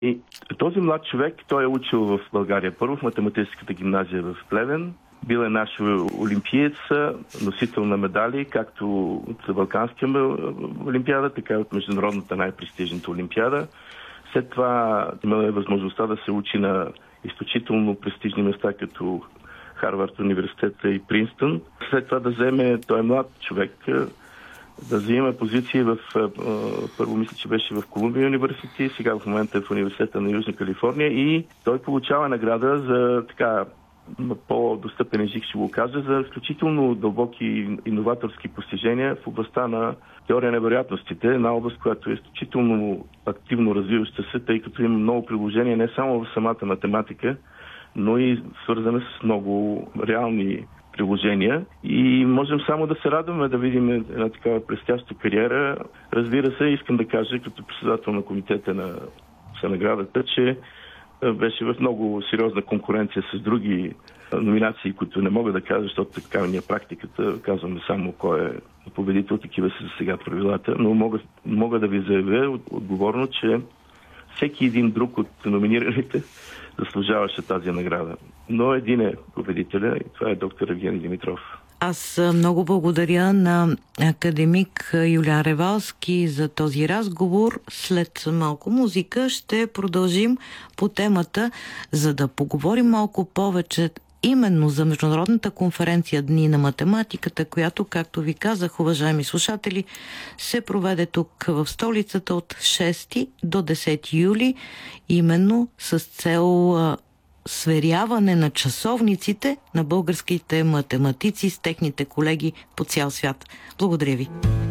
И този млад човек, той е учил в България първо в математическата гимназия в Плевен. Бил е наш олимпиец, носител на медали, както от Балканския олимпиада, така и от международната най-престижната олимпиада. След това имал е възможността да се учи на изключително престижни места, като Харвард университета и Принстън. След това да вземе, той е млад човек, да вземе позиции в, първо мисля, че беше в Колумбия университет, сега в момента е в университета на Южна Калифорния и той получава награда за така по-достъпен език, ще го кажа, за изключително дълбоки иноваторски постижения в областта на теория на вероятностите, една област, която е изключително активно развиваща се, тъй като има много приложения не само в самата математика, но и свързана с много реални приложения. И можем само да се радваме да видим една такава блестяща кариера. Разбира се, искам да кажа като председател на комитета на наградата, че беше в много сериозна конкуренция с други номинации, които не мога да кажа, защото така ни е практиката. Казваме само кой е победител, такива са за сега правилата, но мога да ви заявя отговорно, че всеки един друг от номинираните заслужаваше тази награда. Но един е победителя и това е доктор Евгений Димитров. Аз много благодаря на академик Юлиан Ревалски за този разговор. След малко музика ще продължим по темата, за да поговорим малко повече именно за Международната конференция Дни на математиката, която, както ви казах, уважаеми слушатели, се проведе тук в столицата от 6 до 10 юли, именно с цел сверяване на часовниците на българските математици с техните колеги по цял свят. Благодаря ви.